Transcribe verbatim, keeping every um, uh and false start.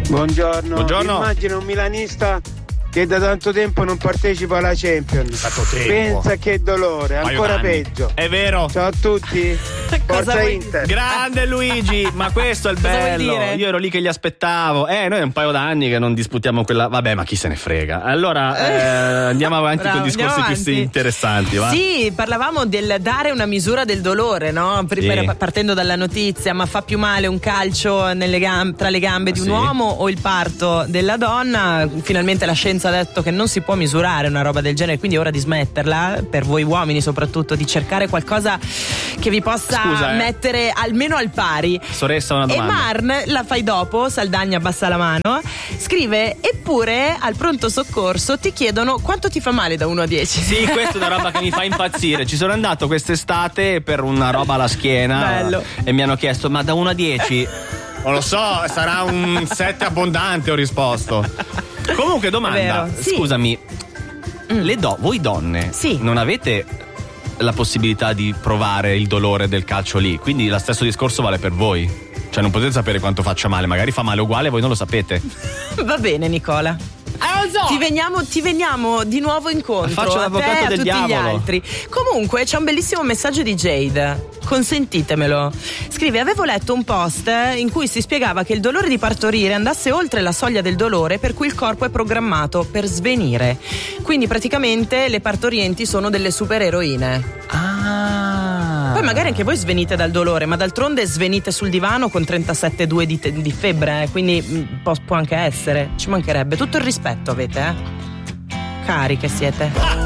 Buongiorno. Buongiorno. Immagino un milanista che da tanto tempo non partecipa alla Champions. Pensa che dolore, ancora peggio. È vero. Ciao a tutti. Forza Inter. Grande Luigi, ma questo è il bello. Io ero lì che li aspettavo. Eh, noi è un paio d'anni che non disputiamo quella. Vabbè, ma chi se ne frega. Allora eh, andiamo avanti Bravo, con discorsi avanti. più interessanti, va? Sì, parlavamo del dare una misura del dolore, no? Per, Sì. per, partendo dalla notizia, ma fa più male un calcio nelle gambe, tra le gambe di un Sì. uomo o il parto della donna? Finalmente la scienza ha detto che non si può misurare una roba del genere, quindi è ora di smetterla, per voi uomini soprattutto, di cercare qualcosa che vi possa Scusa, eh. mettere almeno al pari. Soressa, una E domanda. Marn, la fai dopo, Saldagna abbassa la mano, scrive: eppure al pronto soccorso ti chiedono quanto ti fa male da uno a dieci. Sì, questa è una roba che mi fa impazzire. Ci sono andato quest'estate per una roba alla schiena. Bello. E mi hanno chiesto: ma da uno a dieci? Non lo so, sarà un sette abbondante, ho risposto. Comunque, domanda, È vero, sì. scusami, le do- voi donne Sì. non avete la possibilità di provare il dolore del calcio lì, quindi lo stesso discorso vale per voi? Cioè non potete sapere quanto faccia male, magari fa male uguale, voi non lo sapete. Va bene, Nicola. Ti veniamo, ti veniamo di nuovo incontro. Faccio a l'avvocato te e a del tutti gli diavolo. altri. Comunque c'è un bellissimo messaggio di Jade. Consentitemelo. Scrive: avevo letto un post in cui si spiegava che il dolore di partorire andasse oltre la soglia del dolore per cui il corpo è programmato per svenire. Quindi praticamente le partorienti sono delle supereroine. Ah. Poi magari anche voi svenite dal dolore, ma d'altronde svenite sul divano con trentasette virgola due di, te- di febbre, eh, quindi mh, può, può anche essere. Ci mancherebbe. Tutto il rispetto avete, eh? Cari che siete.